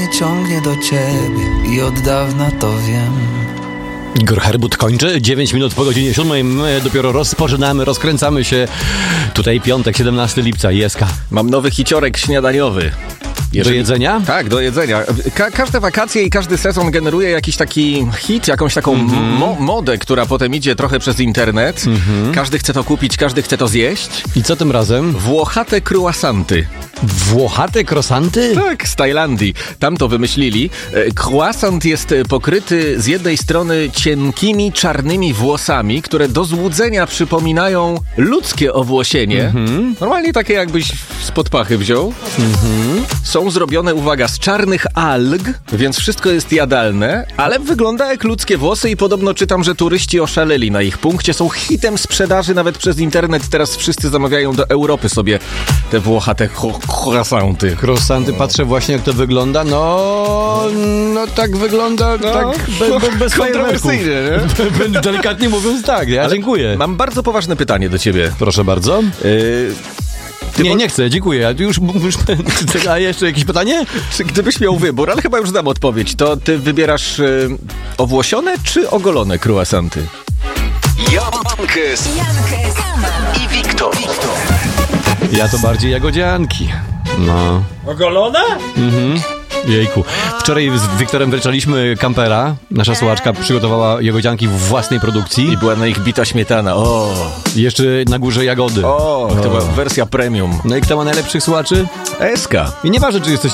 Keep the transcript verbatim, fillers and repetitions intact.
mnie ciągnie do ciebie i od dawna to wiem. Igor Herbut kończy. dziewięć minut po godzinie siódmej. My dopiero rozpoczynamy, rozkręcamy się. Tutaj piątek, siedemnastego lipca. Jeska. Mam nowy hiciorek śniadaniowy. Jeżeli... Do jedzenia? Tak, do jedzenia. Ka- każde wakacje i każdy sezon generuje jakiś taki hit, jakąś taką mm-hmm. mo- modę, która potem idzie trochę przez internet. Mm-hmm. Każdy chce to kupić, każdy chce to zjeść. I co tym razem? Włochate croissanty. Włochate croissanty? Tak, z Tajlandii. Tam to wymyślili. Croissant jest pokryty z jednej strony cienkimi, czarnymi włosami, które do złudzenia przypominają ludzkie owłosienie. Mm-hmm. Normalnie takie jakbyś spod pachy wziął. Mm-hmm. Są zrobione, uwaga, z czarnych alg, więc wszystko jest jadalne, ale wygląda jak ludzkie włosy i podobno czytam, że turyści oszaleli na ich punkcie. Są hitem sprzedaży nawet przez internet. Teraz wszyscy zamawiają do Europy sobie te włochate croissanty. Croissanty, patrzę właśnie jak to wygląda. No, no tak wygląda, no, tak be, be, bez kontrowersyjnie, nie? Delikatnie mówiąc tak, ja ale dziękuję. Mam bardzo poważne pytanie do ciebie. Proszę bardzo. Yy... Ty nie, bo... nie chcę, dziękuję. Ja już, już... A jeszcze jakieś pytanie? Gdybyś miał wybór, ale chyba już znam odpowiedź, to ty wybierasz y, owłosione czy ogolone croissanty? Jankes i Wiktor. Ja to bardziej jagodzianki. No. Ogolone? Mhm. Jejku. Wczoraj z Wiktorem wręczaliśmy kampera. Nasza słuchaczka przygotowała jagodzianki w własnej produkcji. I była na ich bita śmietana. O. I jeszcze na górze jagody. O, to była wersja premium. No i kto ma najlepszych słuchaczy? Eska. I nieważne, czy jesteś